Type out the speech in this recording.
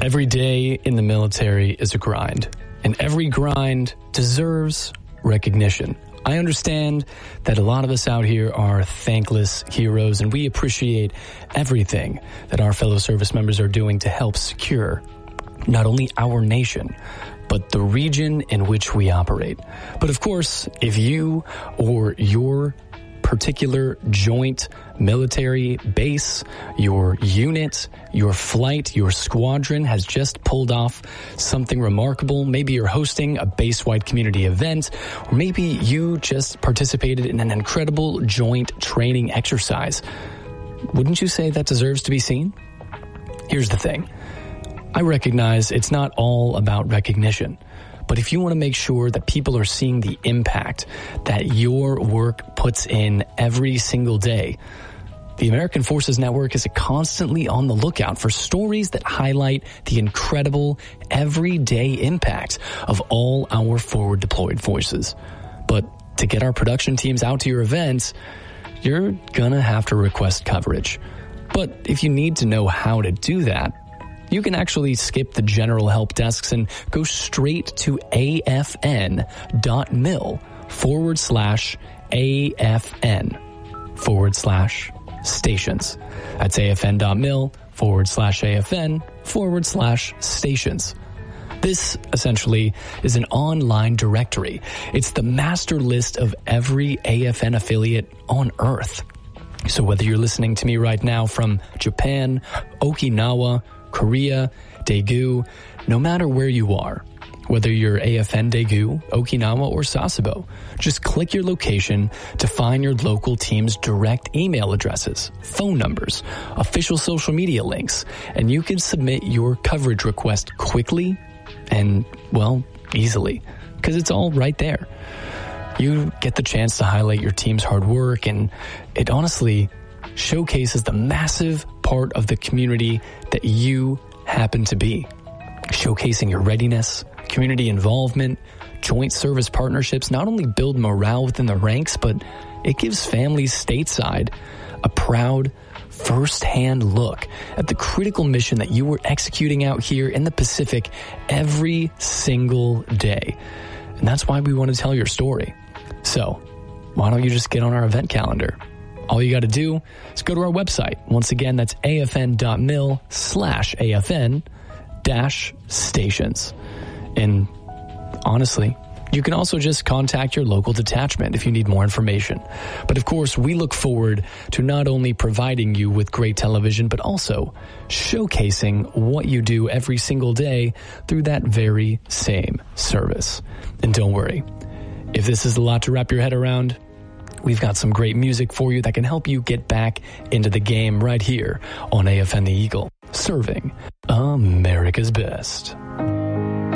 Every day in the military is a grind, and every grind deserves recognition. I understand that a lot of us out here are thankless heroes, and we appreciate everything that our fellow service members are doing to help secure not only our nation, but the region in which we operate. But of course, if you or your particular joint military base, your unit, your flight, your squadron has just pulled off something remarkable. Maybe you're hosting a base-wide community event, or maybe you just participated in an incredible joint training exercise. Wouldn't you say that deserves to be seen? Here's the thing. I recognize it's not all about recognition. But if you want to make sure that people are seeing the impact that your work puts in every single day, the American Forces Network is constantly on the lookout for stories that highlight the incredible everyday impact of all our forward deployed forces. But to get our production teams out to your events, you're gonna have to request coverage. But if you need to know how to do that, you can actually skip the general help desks and go straight to afn.mil/AFN/stations. That's afn.mil/AFN/stations. This essentially is an online directory. It's the master list of every AFN affiliate on Earth. So whether you're listening to me right now from Japan, Okinawa, Korea, Daegu, no matter where you are, whether you're AFN Daegu, Okinawa, or Sasebo, just click your location to find your local team's direct email addresses, phone numbers, official social media links, and you can submit your coverage request quickly and, well, easily, because it's all right there. You get the chance to highlight your team's hard work, and it honestly showcases the massive part of the community that you happen to be. Showcasing your readiness, community involvement, joint service partnerships not only build morale within the ranks, but it gives families stateside a proud, first-hand look at the critical mission that you were executing out here in the Pacific every single day. And that's why we want to tell your story. So, why don't you just get on our event calendar? All you got to do is go to our website. Once again, that's afn.mil/AFN-stations. And honestly, you can also just contact your local detachment if you need more information. But of course, we look forward to not only providing you with great television, but also showcasing what you do every single day through that very same service. And don't worry, if this is a lot to wrap your head around, we've got some great music for you that can help you get back into the game right here on AFN The Eagle, serving America's best.